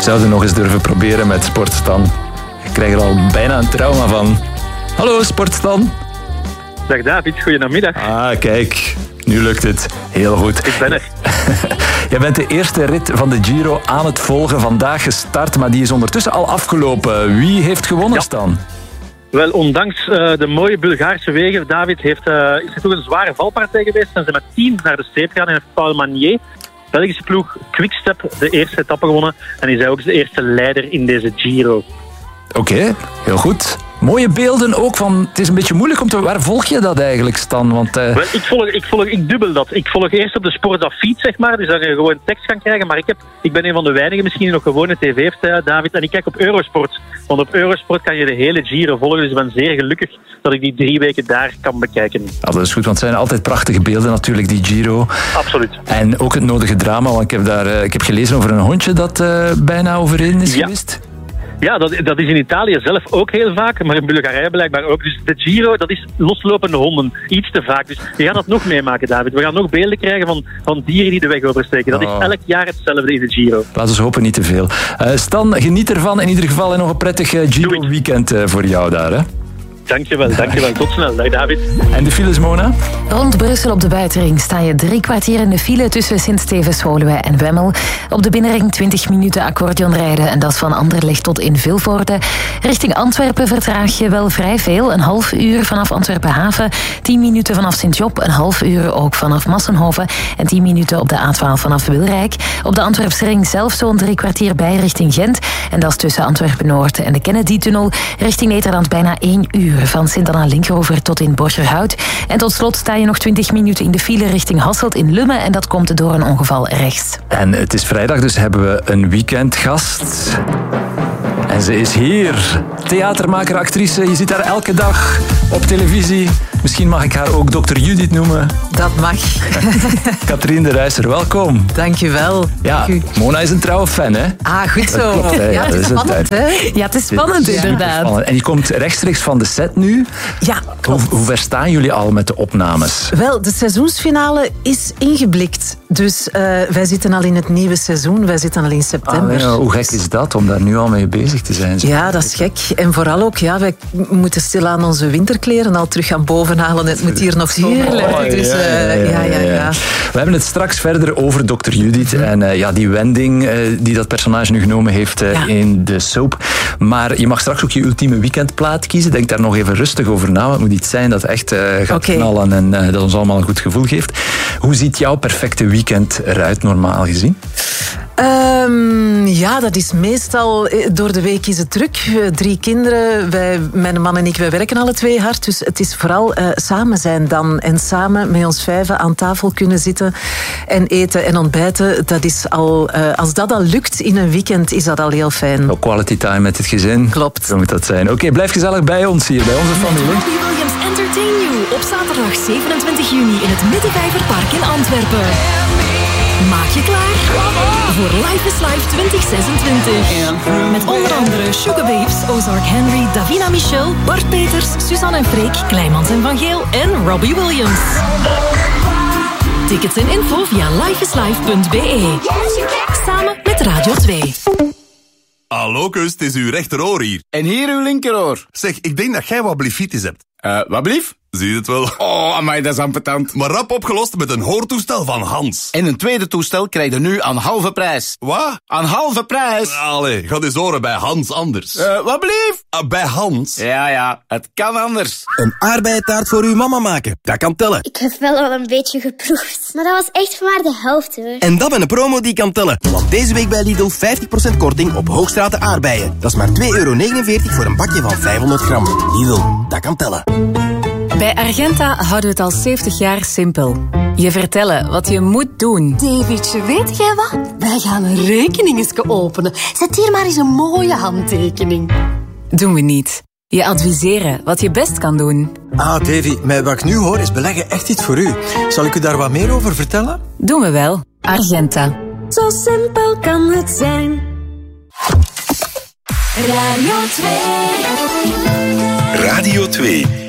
zouden nog eens durven proberen met Sportstan. Ik krijg er al bijna een trauma van. Hallo, Sportstan. Dag David, goedemiddag. Ah, kijk. Nu lukt het. Heel goed. Ik ben er. Jij bent de eerste rit van de Giro aan het volgen. Vandaag gestart, maar die is ondertussen al afgelopen. Wie heeft gewonnen, Stan? Wel, ondanks de mooie Bulgaarse wegen, David, is er toch een zware valpartij geweest. En ze met 10 naar de streep gaan en heeft Paul Manier, Belgische ploeg Quickstep, de eerste etappe gewonnen. En is hij ook de eerste leider in deze Giro. Oké, heel goed. Mooie beelden ook van... Het is een beetje moeilijk om te... Waar volg je dat eigenlijk, Stan? Want, Wel, ik dubbel dat. Ik volg eerst op de Sportaffiets, zeg maar. Dus dan je gewoon tekst gaan krijgen. Maar ik ben een van de weinigen misschien die nog gewone tv heeft, David. En ik kijk op Eurosport. Want op Eurosport kan je de hele Giro volgen. Dus ik ben zeer gelukkig dat ik die 3 weken daar kan bekijken. Ja, dat is goed, want het zijn altijd prachtige beelden natuurlijk, die Giro. Absoluut. En ook het nodige drama, want ik heb gelezen over een hondje dat bijna overreden is geweest. Ja, dat is in Italië zelf ook heel vaak, maar in Bulgarije blijkbaar ook. Dus de Giro, dat is loslopende honden. Iets te vaak. Dus we gaan dat nog meemaken, David. We gaan nog beelden krijgen van dieren die de weg oversteken. Dat is elk jaar hetzelfde in de Giro. Laten we hopen niet te veel. Stan, geniet ervan in ieder geval en nog een prettig Giro-weekend voor jou daar, hè? Dankjewel. Tot snel. Dag David. En de files, Mona? Rond Brussel op de buitenring sta je 3 kwartier in de file tussen Sint-Stevens-Woluwe en Wemmel. Op de binnenring 20 minuten accordeon rijden en dat is van Anderlecht tot in Vilvoorde. Richting Antwerpen vertraag je wel vrij veel. Een half uur vanaf Antwerpen-Haven, 10 minuten vanaf Sint-Job, een half uur ook vanaf Massenhoven en 10 minuten op de A12 vanaf Wilrijk. Op de Antwerpsring zelf zo'n 3 kwartier bij richting Gent en dat is tussen Antwerpen-Noord en de Kennedy-tunnel. Richting Nederland bijna 1 uur. Van Sint-Anna-Linkeroever tot in Borgerhout. En tot slot sta je nog 20 minuten in de file richting Hasselt in Lummen. En dat komt door een ongeval rechts. En het is vrijdag, dus hebben we een weekendgast. En ze is hier. Theatermaker, actrice. Je ziet haar elke dag op televisie. Misschien mag ik haar ook Dr. Judith noemen. Dat mag. Katrien de Ruijser, welkom. Dankjewel. Ja, Mona is een trouwe fan, hè? Ah, goed zo. Dat klopt, hè? Ja, het is spannend, hè? Ja, het is spannend, inderdaad. Spannend. En je komt rechtstreeks van de set nu. Ja, klopt. Hoe ver staan jullie al met de opnames? Wel, de seizoensfinale is ingeblikt. Dus wij zitten al in het nieuwe seizoen. Wij zitten al in september. Ja, hoe gek is dat om daar nu al mee bezig te zijn? Ja, dat is gek. En vooral ook, wij moeten stilaan onze winterkleren al terug gaan bovenhalen. Het moet hier nog zomer worden. Dus, ja. We hebben het straks verder over Dr. Judith en die wending die dat personage nu genomen heeft in de soap. Maar je mag straks ook je ultieme weekendplaat kiezen. Denk daar nog even rustig over na. Het moet iets zijn dat echt gaat knallen en dat ons allemaal een goed gevoel geeft. Hoe ziet jouw perfecte weekend eruit, normaal gezien? Ja, dat is meestal... Door de week is het druk. 3 kinderen. Mijn man en ik, wij werken alle 2 hard. Dus het is vooral samen zijn dan. En samen met ons 5 aan tafel kunnen zitten en eten en ontbijten. Dat is al... als dat al lukt in een weekend, is dat al heel fijn. Ook quality time met het gezin. Klopt. Zo moet dat zijn. Oké, blijf gezellig bij ons hier, bij onze familie. Robbie Williams Entertain You op zaterdag 27 juni in het Middenvijverpark in Antwerpen. Maak je klaar voor Life is Life 2026. Met onder andere Sugar Babes, Ozark Henry, Davina Michel, Bart Peters, Suzanne en Freek, Kleimans en Van Geel en Robbie Williams. Tickets en info via lifeislife.be. Samen met Radio 2. Hallo, kus, het is uw rechteroor hier. En hier uw linkeroor. Zeg, ik denk dat jij wat blifitis hebt. Wat blief? Zie je het wel? Oh, amai, dat is ambetant. Maar rap opgelost met een hoortoestel van Hans. En een tweede toestel krijg je nu aan halve prijs. Wat? Aan halve prijs? Allee, ga eens horen bij Hans anders. Wat blief? Bij Hans? Ja, het kan anders. Een aardbeientaart voor uw mama maken. Dat kan tellen. Ik heb wel een beetje geproefd. Maar dat was echt maar de helft, hoor. En dat met een promo die kan tellen. Want deze week bij Lidl 50% korting op Hoogstraten aardbeien. Dat is maar €2,49 voor een bakje van 500 gram. Lidl, dat kan tellen. Bij Argenta houden we het al 70 jaar simpel. Je vertellen wat je moet doen. Davidje, weet jij wat? Wij gaan een rekening openen. Zet hier maar eens een mooie handtekening. Doen we niet. Je adviseren wat je best kan doen. Ah, Davy, met wat ik nu hoor is beleggen echt iets voor u. Zal ik u daar wat meer over vertellen? Doen we wel. Argenta. Zo simpel kan het zijn. Radio 2. Radio 2.